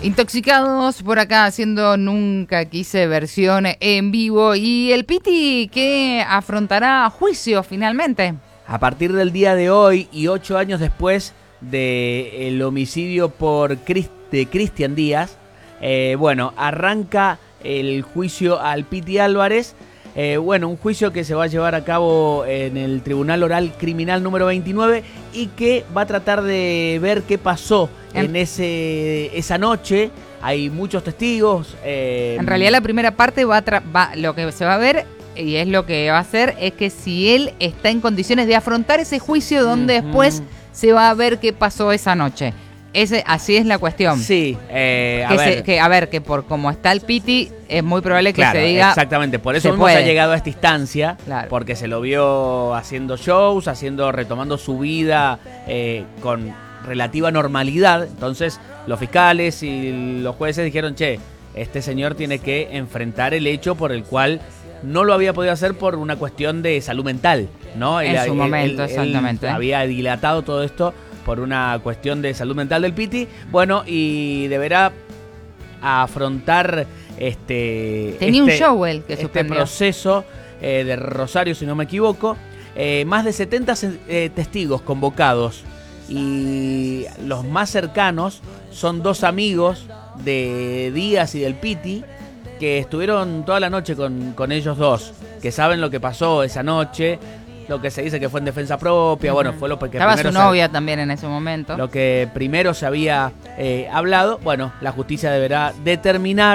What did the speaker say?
Intoxicados por acá haciendo Nunca Quise versión en vivo. Y el Piti que afrontará juicio finalmente. A partir del día de hoy y 8 años después del homicidio de Cristian Díaz, arranca el juicio al Piti Álvarez. Un juicio que se va a llevar a cabo en el Tribunal Oral Criminal número 29 y que va a tratar de ver qué pasó en esa noche. Hay muchos testigos. En realidad la primera parte lo que se va a ver y es lo que va a hacer es que si él está en condiciones de afrontar ese juicio donde después se va a ver qué pasó esa noche. Así es la cuestión. Sí, que por como está el Piti, es muy probable que se diga. Exactamente, por eso mismo se ha llegado a esta instancia, porque se lo vio haciendo shows, retomando su vida con relativa normalidad. Entonces, los fiscales y los jueces dijeron, este señor tiene que enfrentar el hecho por el cual no lo había podido hacer por una cuestión de salud mental, ¿no? En su momento, exactamente. Él había dilatado todo esto por una cuestión de salud mental del Piti, y deberá afrontar Tenía un show él que suspendió. proceso de Rosario, si no me equivoco. Más de 70 testigos convocados y los más cercanos son 2 amigos de Díaz y del Piti que estuvieron toda la noche con ellos dos, que saben lo que pasó esa noche. Lo que se dice que fue en defensa propia, fue lo que estaba primero su novia también en ese momento. Lo que primero se había hablado, la justicia deberá determinar